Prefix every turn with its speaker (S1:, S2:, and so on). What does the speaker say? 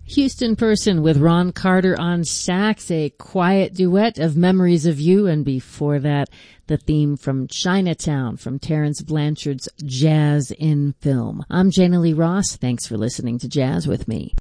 S1: Houston Person with Ron Carter on sax, a quiet duet of Memories of You, and before that, the theme from Chinatown from Terence Blanchard's Jazz in Film. I'm Jana Lee Ross. Thanks for listening to Jazz with Me.